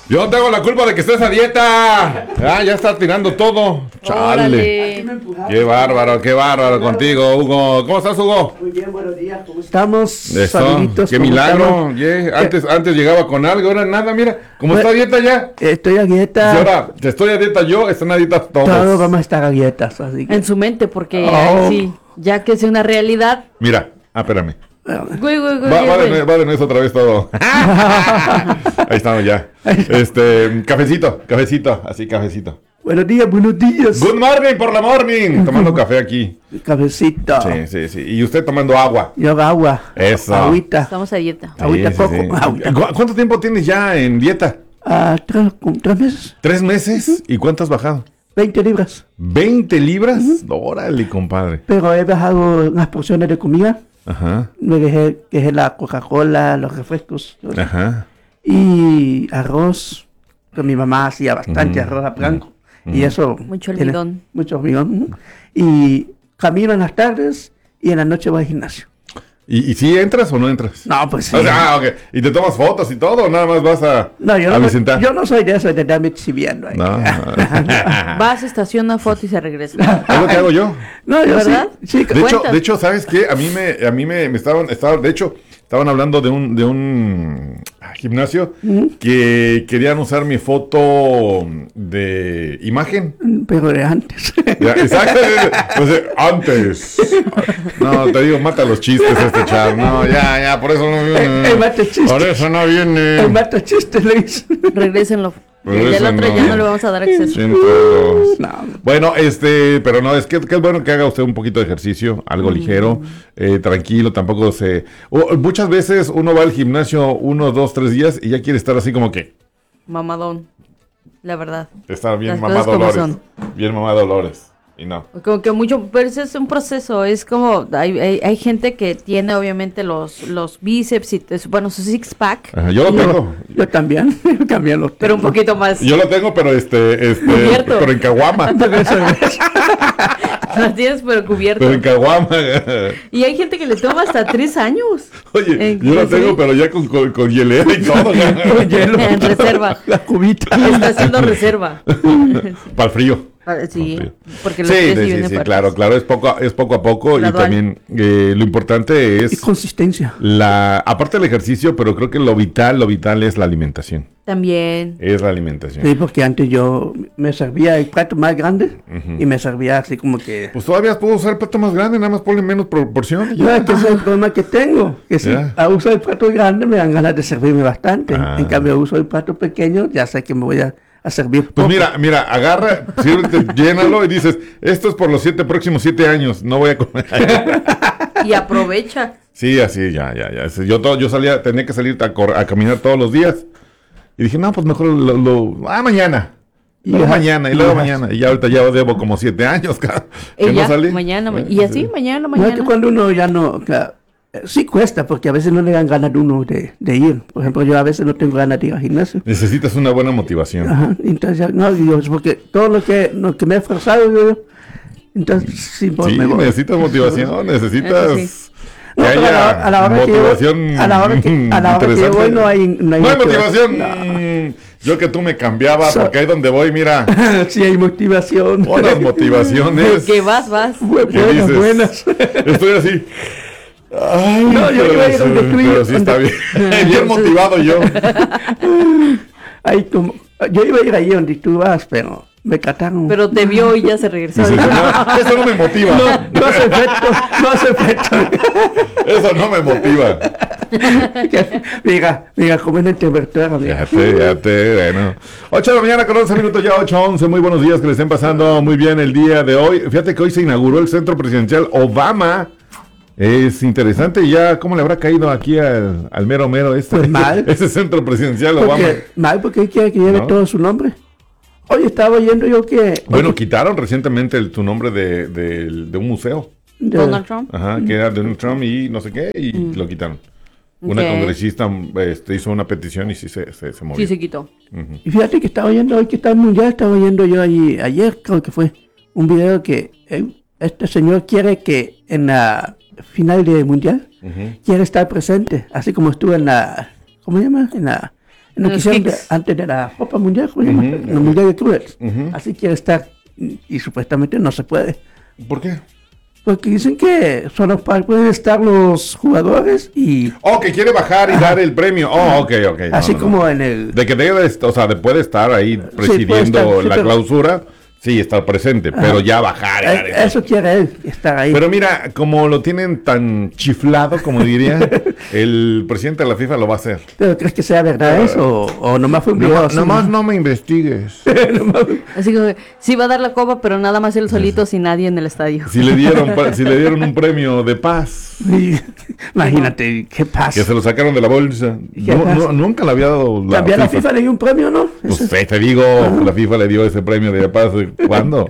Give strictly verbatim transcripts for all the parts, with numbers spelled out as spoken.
Yo no tengo la culpa de que estés a dieta. Ah, ya estás tirando todo. Chale. Qué bárbaro, qué bárbaro contigo, Hugo. ¿Cómo estás, Hugo? Muy bien, buenos días. ¿Cómo estamos? Eso, Saluditos. qué milagro. Yeah. Antes, antes llegaba con algo, ahora nada, mira. ¿Cómo Pues, está a dieta ya? Estoy a dieta. Si ahora te estoy a dieta yo, están a dieta todos. Todos vamos a estar a dietas, así que. En su mente, porque Oh. ahí sí, ya que es una realidad. Mira, ah, espérame. Güey, güey, güey, Va, va, de, güey. va de nuevo otra vez todo. Ahí estamos ya. Este, cafecito, cafecito, así cafecito. Buenos días, buenos días. Good morning por la morning. Tomando café aquí. Cafecito. Sí, sí, sí. Y usted tomando agua. Yo hago agua. Eso. Agüita. Estamos a dieta. Sí, Agüita sí, coco. sí. Agüita. ¿Cu- ¿Cuánto tiempo tienes ya en dieta? Ah, tres, como tres meses. ¿Tres meses? ¿Y cuánto has bajado? veinte libras. ¿veinte libras? Órale, compadre. Pero he bajado unas porciones de comida. Ajá, Me dejé, dejé la Coca-Cola, los refrescos. ajá. Y arroz. Que mi mamá hacía bastante Ujú, arroz blanco. ujú. Y eso. Mucho tiene almidón. Mucho almidón. ujú. Y camino en las tardes y en la noche voy al gimnasio. ¿Y, y si entras o no entras? No, pues sí. O sea, ah, ok. ¿Y te tomas fotos y todo o nada más vas a, No, yo a no, visitar? yo no soy de eso, de darme exhibiendo ahí. No. Vas, estaciona foto y se regresa. Es lo que hago yo. No, yo ¿Verdad? sí. sí De hecho, Cuentas. de hecho, ¿sabes qué? A mí me, a mí me, me estaban, estaban, de hecho, estaban hablando de un, de un ah, gimnasio que querían usar mi foto de imagen. pero de antes. Ya, exacto. O sea, antes. No, te digo, mata los chistes este char. No, ya, ya, por eso no viene. Eh, eh, mata chistes. Por eso no El viene. mato chiste le hizo. Regrésenlo. Pero Y eso al otro no. ya no le vamos a dar acceso. ciento dos. No, Bueno, este, pero no, es que, que es bueno que haga usted un poquito de ejercicio, algo ligero, eh, tranquilo, tampoco se... o- muchas veces uno va al gimnasio uno, dos, tres días y ya quiere estar así como que, Mamadón. La verdad. estar bien Las mamá cosas como Dolores, bien mamá Dolores, y no. Como que mucho, pero ese es un proceso, es como, hay, hay, hay gente que tiene obviamente los, los bíceps y, bueno, su six pack, Ajá, yo lo yo, tengo, yo también. Yo también lo tengo. pero un poquito más, yo lo tengo, pero este, este, Cubierto. pero en caguama, Pero eso es- lo tienes pero cubierto. pero en caguama. Y hay gente que le toma hasta tres años. Oye, ¿En yo lo qué? tengo, pero ya con, con, con hielera y todo. con hielo. En reserva. La cubita. Está haciendo reserva. Para el frío. Ah, Sí, Sí. porque Sí, los tres sí, sí, vienen sí, para- claro, claro, es poco, es poco a poco. Gradual. Y también eh, lo importante Y es consistencia. la, aparte del ejercicio, pero creo que lo vital, lo vital es la alimentación. También. Es la alimentación. Sí, porque antes yo me servía el plato más grande y me servía así como que... Pues todavía puedo usar el plato más grande, nada más ponle menos proporción. y No, ya. es que ese es el problema que tengo. Que si Ya. a uso el plato grande me dan ganas de servirme bastante. Ah. En cambio, uso el plato pequeño, ya sé que me voy a, a servir Pues poco. mira, mira, agarra, sírvete, llénalo y dices, esto es por los siete próximos siete años, no voy a comer. Y aprovecha. Sí, así, ya, ya, ya. Yo, todo, yo salía, tenía que salir a, cor- a caminar todos los días. Y dije, no, pues mejor lo, lo- ah, mañana. Y luego Ya. mañana, y luego Ya. mañana. Y ya ahorita ya debo como siete años, ca- que Y no ya, salí. mañana, ma- Eh, y así, sí. mañana, No, es mañana. que cuando uno ya no... claro, eh, sí cuesta, porque a veces no le dan ganas de uno de, de ir. Por ejemplo, yo a veces no tengo ganas de ir al gimnasio. Necesitas una buena motivación. Ajá, entonces ya, no, digo, es porque todo lo que, lo que me he esforzado yo, entonces sí, pues, Sí, me voy. necesitas motivación, necesitas Eso que No, pero a la- haya a la hora que yo- motivación. a la hora que- a la hora que yo voy no hay- no hay motivación. motivación. Mm, Yo que tú me cambiaba, So- porque ahí donde voy, mira, Sí hay motivación. unas motivaciones. Que vas, vas. Bu- ¿Qué buenas, dices? buenas. Estoy así. Ay, No, yo pero iba a ir donde sí, tú pero ibas, sí donde- está bien. Bien motivado yo. Ahí como, yo iba a ir ahí donde tú vas, pero me cataron. Pero te vio y ya se regresó. Dices, no, eso no me motiva. no, no hace efecto, no hace efecto. Eso no me motiva. Mira, mira, como en el temperatura, mira. Ya te, ya te, bueno. ocho de la mañana con once minutos, ya ocho once. Muy buenos días, que le estén pasando muy bien el día de hoy. Fíjate que hoy se inauguró el centro presidencial Obama. Es interesante ya cómo le habrá caído aquí al, al mero mero este. Pues mal. Ese centro presidencial Obama. Porque, mal, porque él quiere que lleve ¿No? todo su nombre. Oye, estaba oyendo yo que... Bueno, quitaron recientemente el, tu nombre de, de, de un museo. de- Donald Trump. Ajá, que era de Donald Trump y no sé qué, y lo quitaron. Una Ok. congresista este, hizo una petición y sí se, se, se movió. Sí, se quitó. Ujú. Y fíjate que estaba oyendo hoy que está el mundial, estaba oyendo yo allí, ayer creo que fue, un video que eh, este señor quiere que en la final del mundial, Ujú. quiere estar presente, así como estuvo en la, ¿cómo se llama? En la, lo que Los hicieron de- kicks. antes de la Copa Mundial, ¿cómo se llama? Ujú. El Mundial de Clubes. Ujú. Así quiere estar, y, y supuestamente no se puede. ¿Por qué? Porque dicen que solo pa- pueden estar los jugadores y Oh, que quiere bajar y dar el premio. Oh, ok, ok. no, así no, no. como en el... De que debe, est- o sea, de puede estar ahí presidiendo puede estar, sí, la pero- clausura, sí, estar presente, pero ya bajar. y dar Eh, el- Eso quiere él, estar ahí. Pero mira, como lo tienen tan chiflado, como diría, el presidente de la FIFA lo va a hacer. ¿Pero crees que sea verdad eso? ¿O, o nomás fue un video No, así? nomás no me investigues. Así que sí va a dar la copa, pero nada más él solito sin nadie en el estadio. Si le dieron, pa- si le dieron un premio de paz, Y- Imagínate, ¿qué pasa? que se lo sacaron de la bolsa. ¿Qué No, pasa? no, nunca le había dado la También la FIFA. FIFA le dio un premio, ¿no? Pues Eso- eh, te digo, la FIFA le dio ese premio de paz. ¿Cuándo?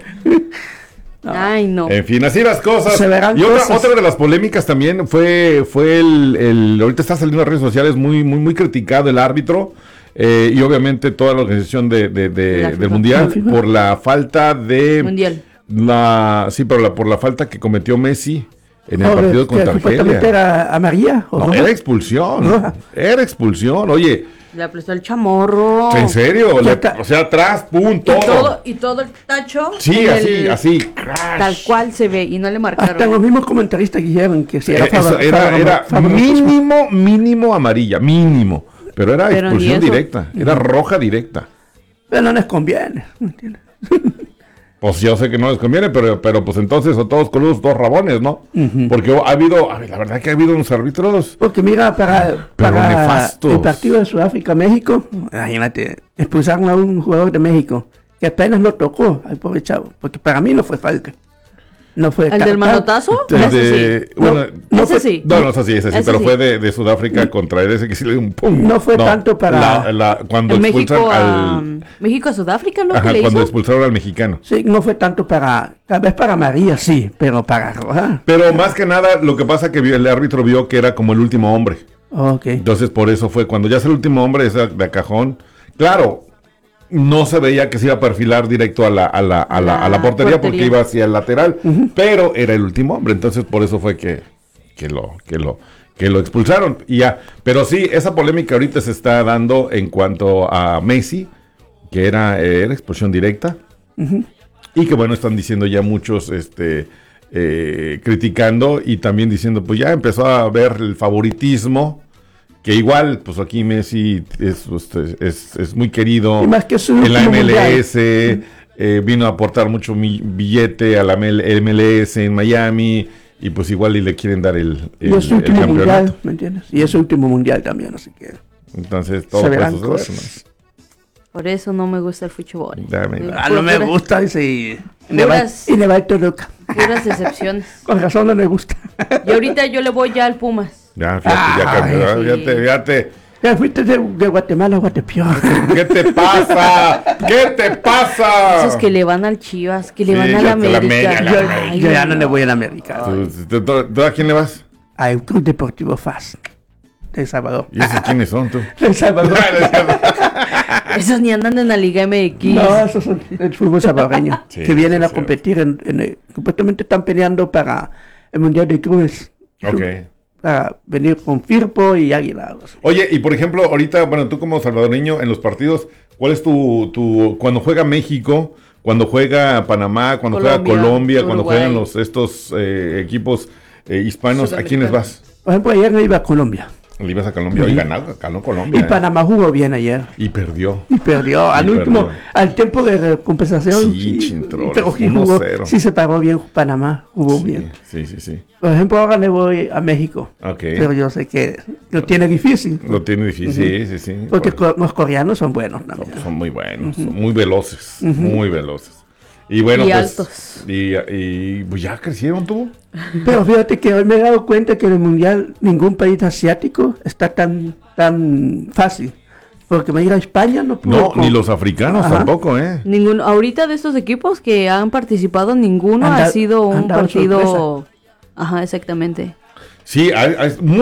Ay, no. En fin, así las cosas. Se verán Y otra, cosas. otra de las polémicas también fue, fue el, el- ahorita está saliendo en las redes sociales muy, muy, muy criticado el árbitro eh, y obviamente toda la organización de, de- de- La del FIFA. mundial La FIFA. por la falta de Mundial. la, sí, pero la, por la falta que cometió Messi en el Oh, partido que contra supuestamente Argelia. era amarilla. ¿o No, no? era expulsión, Roja. era expulsión. Oye, Le aplastó el chamorro. ¿en serio? Ya Le- está. o sea, atrás, pum, Y todo. todo, y todo el tacho. Sí, en así, el- así. crash. Tal cual se ve y no le Hasta los marcaron. mismos comentaristas dijeron que si Eh, era, eso favor- era, favor- era favoritismo. mínimo, mínimo amarilla, mínimo. Pero era Pero ni expulsión eso. directa, era roja directa. Pero no les conviene. ¿me entiendes? Pues yo sé que no les conviene, pero, pero pues entonces o todos coludos, dos rabones, ¿no? Porque ha habido, a ver, la verdad que ha habido unos árbitros. Porque mira, para, Pero para nefastos. el partido de Sudáfrica-México, imagínate, expulsaron a un jugador de México que apenas lo tocó al pobre chavo. Porque para mí no fue falta. No fue ¿El del cartón. manotazo? El Ese de- sí. bueno, No Ese fue- sí. No, no, eso sí, ese sí, Ese pero sí. fue de, de Sudáfrica contra él, ese que sí le dio un pum. No fue tanto para- la- la- cuando En expulsan México a, al. México a Sudáfrica, ¿no? Ajá, ¿Qué le cuando hizo? expulsaron al mexicano. Sí, no fue tanto para, tal vez para María, sí, pero para Roja. Pero más que nada, lo que pasa que vio- el árbitro vio que era como el último hombre. Ok. Entonces, por eso fue cuando ya es el último hombre, ese de a cajón. Claro, no se veía que se iba a perfilar directo a la, a la, a la, a la La portería, porque portería. iba hacia el lateral, pero era el último hombre. Entonces, por eso fue que, que lo, que lo, que lo expulsaron. Y ya. Pero sí, esa polémica ahorita se está dando en cuanto a Messi, que era, eh, era expulsión directa. Y que bueno, están diciendo ya muchos, este, eh, criticando y también diciendo, pues ya empezó a ver el favoritismo, que igual, pues aquí Messi es, este, es, es muy querido Y más que su en la último M L mundial. S, eh, vino a aportar mucho mi- billete a la M L S en Miami, y pues igual y le quieren dar el, el, Y es su el último campeonato. mundial, ¿me entiendes? Y es su último mundial también, así que... Entonces todo Se puede verán suceder, cosas. Por eso no me gusta el fútbol. Dame, Eh, dame. Ah, no me puras- gusta ese... Y le va, Puras- y le va el Toluca. Puras decepciones. Con razón no le gusta. Y ahorita yo le voy ya al Pumas. Ya, fíjate, ya cambió, Ay, fíjate, fíjate. Ya fuiste de, de Guatemala a Guatepeor. ¿Qué te pasa? ¿Qué te pasa? Esos que le van al Chivas, que le Sí, van a que la te la América. mega, la Yo, mega. Ay, yo ya no no. le voy a la América. ¿Tú, tú- tú- tú a quién le vas? Al Club Deportivo F A S de El Salvador. ¿Y esos quiénes son tú? De El Salvador. Esos ni andan en la Liga M X. No, esos son el fútbol salvadoreño. Sí, que vienen sí, a sí. competir. En, en el- supuestamente están peleando para el Mundial de Clubes. Ok. Para venir con Firpo y Águila. algo así. Oye, y por ejemplo, ahorita, bueno, tú como salvadoreño en los partidos, ¿cuál es tu, tu cuando juega México, cuando juega Panamá, cuando juega Colombia, Colombia, cuando Uruguay. juegan los estos eh, equipos eh, hispanos, ¿a quiénes vas? Por ejemplo, ayer me iba a Colombia. Le ibas a Colombia y ganó, ganó Colombia. Y eh. Panamá jugó bien ayer. Y perdió. Y perdió. Al Y último, perdió. al tiempo de compensación. Sí, chintroles, pero sí uno jugó. cero. Sí se paró bien Panamá. Jugó Sí, bien. sí, sí, sí. Por ejemplo, ahora le voy a México. Ok. Pero yo sé que lo tiene difícil. Lo tiene difícil, sí, sí, sí. Porque Por- co- los coreanos son buenos también. son muy buenos, son muy veloces, muy veloces. Y bueno, Y pues. altos. Y, y pues ya crecieron tú. Pero fíjate que hoy me he dado cuenta que en el mundial ningún país asiático está tan, tan fácil. Porque me ir a España no pudo No, con- ni los africanos Ajá. tampoco, ¿eh? Ninguno, ahorita de estos equipos que han participado, ninguno Han ha dado- sido han un dado partido. sorpresa. Ajá, exactamente. Sí, hay, hay-